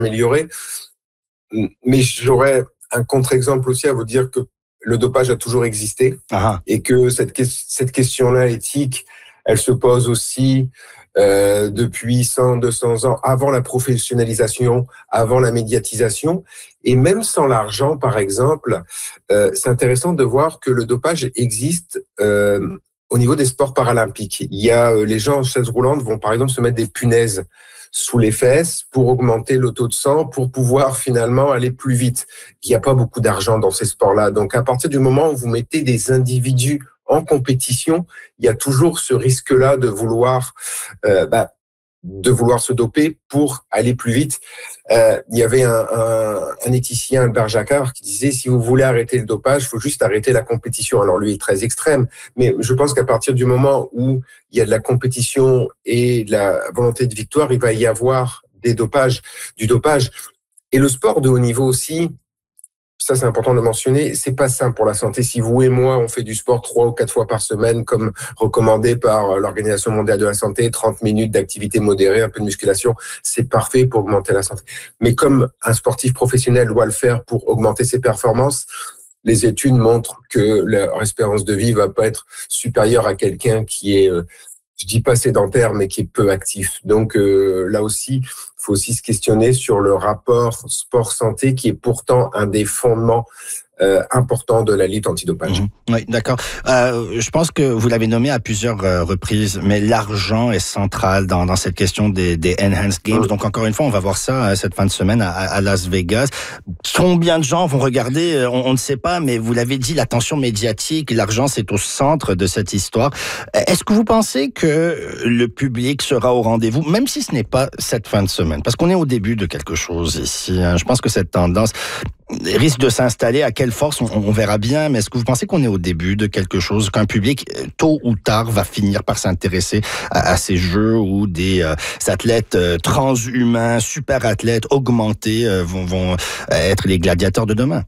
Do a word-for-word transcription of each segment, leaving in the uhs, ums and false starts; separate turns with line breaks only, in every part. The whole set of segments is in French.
amélioré. Mais j'aurais un contre-exemple aussi à vous dire que le dopage a toujours existé
ah.
et que cette, cette question-là éthique, elle se pose aussi euh, depuis cent, deux cents ans, avant la professionnalisation, avant la médiatisation. Et même sans l'argent, par exemple, euh, c'est intéressant de voir que le dopage existe euh, au niveau des sports paralympiques. Il y a euh, les gens en chaise roulante vont par exemple se mettre des punaises sous les fesses pour augmenter le taux de sang, pour pouvoir finalement aller plus vite. Il n'y a pas beaucoup d'argent dans ces sports-là. Donc, à partir du moment où vous mettez des individus en compétition, il y a toujours ce risque-là de vouloir, euh, bah, de vouloir se doper pour aller plus vite. Euh, il y avait un, un, un éthicien, Albert Jacquard, qui disait si vous voulez arrêter le dopage, il faut juste arrêter la compétition. Alors lui, il est très extrême, mais je pense qu'à partir du moment où il y a de la compétition et de la volonté de victoire, il va y avoir des dopages, du dopage. Et le sport de haut niveau aussi, ça c'est important de le mentionner, c'est pas simple pour la santé. Si vous et moi, on fait du sport trois ou quatre fois par semaine, comme recommandé par l'Organisation mondiale de la santé, trente minutes d'activité modérée, un peu de musculation, c'est parfait pour augmenter la santé. Mais comme un sportif professionnel doit le faire pour augmenter ses performances, les études montrent que leur espérance de vie va pas être supérieure à quelqu'un qui est, je dis pas sédentaire, mais qui est peu actif. Donc euh, là aussi, il faut aussi se questionner sur le rapport sport-santé qui est pourtant un des fondements euh, importants de la lutte antidopage.
Mmh. Oui, d'accord. Euh, je pense que vous l'avez nommé à plusieurs euh, reprises, mais l'argent est central dans, dans cette question des, des Enhanced Games. Mmh. Donc encore une fois, on va voir ça euh, cette fin de semaine à, à Las Vegas. Combien de gens vont regarder? On, on ne sait pas, mais vous l'avez dit, l'attention médiatique, l'argent, c'est au centre de cette histoire. Est-ce que vous pensez que le public sera au rendez-vous, même si ce n'est pas cette fin de semaine? Parce qu'on est au début de quelque chose ici. Hein. Je pense que cette tendance risque de s'installer. À quelle force, on, on verra bien. Mais est-ce que vous pensez qu'on est au début de quelque chose, qu'un public, tôt ou tard, va finir par s'intéresser à, à ces jeux où des euh, athlètes euh, transhumains, super athlètes, augmentés, euh, vont, vont être les gladiateurs de demain?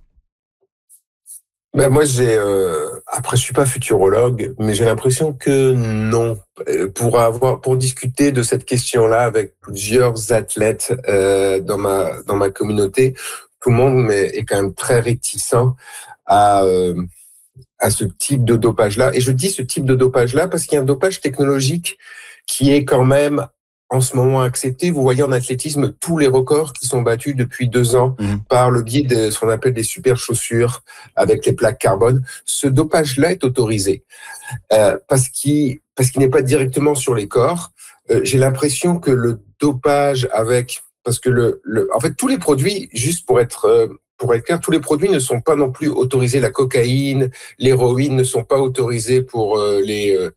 Ben moi, j'ai euh, après, je suis pas futurologue, mais j'ai l'impression que non. Pour avoir, pour discuter de cette question-là avec plusieurs athlètes euh, dans ma dans ma communauté, tout le monde est quand même très réticent à euh, à ce type de dopage-là. Et je dis ce type de dopage-là parce qu'il y a un dopage technologique qui est quand même en ce moment accepté. Vous voyez en athlétisme tous les records qui sont battus depuis deux ans mmh. par le biais de ce qu'on appelle des super chaussures avec les plaques carbone. Ce dopage-là est autorisé euh, parce qu'il parce qu'il n'est pas directement sur les corps. Euh, j'ai l'impression que le dopage avec parce que le, le en fait tous les produits, juste pour être euh, pour être clair, tous les produits ne sont pas non plus autorisés. La cocaïne, l'héroïne ne sont pas autorisés pour euh, les euh,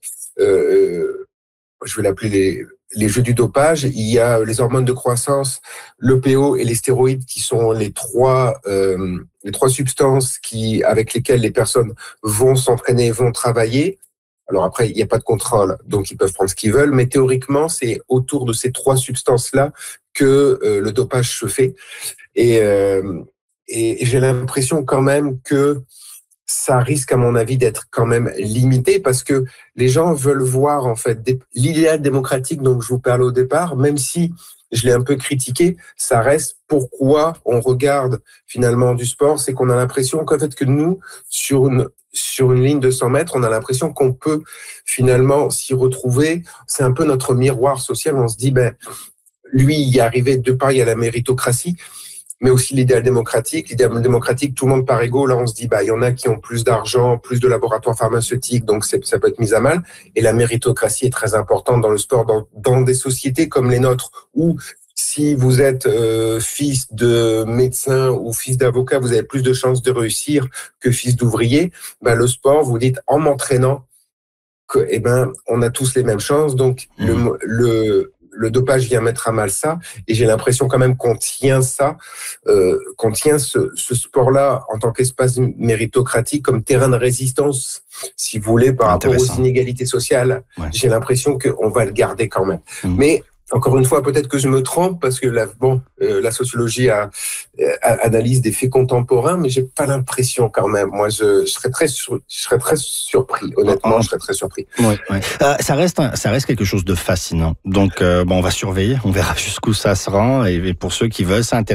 euh, je vais l'appeler les les jeux du dopage. Il y a les hormones de croissance, l'E P O et les stéroïdes qui sont les trois euh, les trois substances qui avec lesquelles les personnes vont s'entraîner, vont travailler. Alors après, il n'y a pas de contrôle, donc ils peuvent prendre ce qu'ils veulent, mais théoriquement, c'est autour de ces trois substances-là que euh, le dopage se fait. Et, euh, et, et j'ai l'impression quand même que ça risque, à mon avis, d'être quand même limité parce que les gens veulent voir, en fait, l'idéal démocratique dont je vous parlais au départ, même si je l'ai un peu critiqué, ça reste pourquoi on regarde finalement du sport, c'est qu'on a l'impression qu'en fait que nous, sur une, sur une ligne de cent mètres, on a l'impression qu'on peut finalement s'y retrouver. C'est un peu notre miroir social. On se dit, ben, lui, il y est arrivé de part, il y a la méritocratie, mais aussi l'idéal démocratique. L'idéal démocratique, tout le monde par égaux. Là, on se dit, bah, il y en a qui ont plus d'argent, plus de laboratoires pharmaceutiques, donc c'est, ça peut être mis à mal. Et la méritocratie est très importante dans le sport, dans, dans des sociétés comme les nôtres, où si vous êtes euh, fils de médecin ou fils d'avocat, vous avez plus de chances de réussir que fils d'ouvrier. Bah, le sport, vous dites, en m'entraînant, que, eh ben, on a tous les mêmes chances. Donc, mmh. le, le, le dopage vient mettre à mal ça, et j'ai l'impression quand même qu'on tient ça, euh, qu'on tient ce, ce sport-là en tant qu'espace méritocratique comme terrain de résistance, si vous voulez, par rapport aux inégalités sociales. Ouais. J'ai l'impression qu'on va le garder quand même. Mmh. Mais Encore une fois, peut-être que je me trompe parce que la, bon, euh, la sociologie a, a, analyse des faits contemporains, mais j'ai pas l'impression quand même. Moi, je, je serais très, sur, je serais très surpris. Honnêtement, je serais très surpris.
Oui, oui. Euh, ça reste, un, ça reste quelque chose de fascinant. Donc, euh, bon, on va surveiller, on verra jusqu'où ça se rend. Et, et pour ceux qui veulent s'intéresser